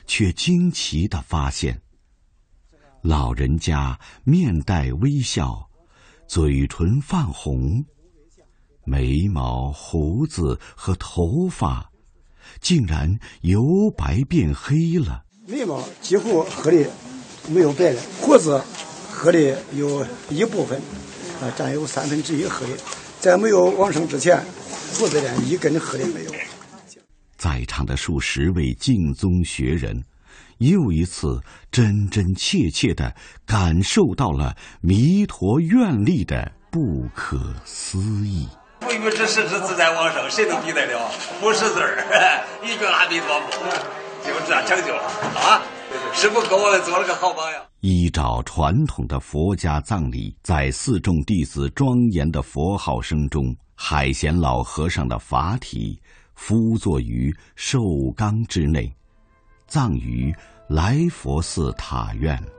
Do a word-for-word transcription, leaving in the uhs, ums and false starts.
却惊奇地发现，老人家面带微笑，嘴唇泛红，眉毛、胡子和头发竟然由白变黑了。 眉毛几乎黑的没有白了，胡子黑的有一部分，啊，占有三分之一黑的。在没有往生之前，胡子连一根黑的没有。 在场的数十位净宗学人，又一次真真切切地感受到了弥陀愿力的不可思议。 不与之实之自在往生，谁能比得了？不识字儿，一个阿弥陀佛，就这样成就了啊！师父给我们做了个好榜样。 依照传统的佛家葬礼，在四众弟子庄严的佛号声中，海贤老和尚的法体敷坐于寿缸之内，葬于来佛寺塔院。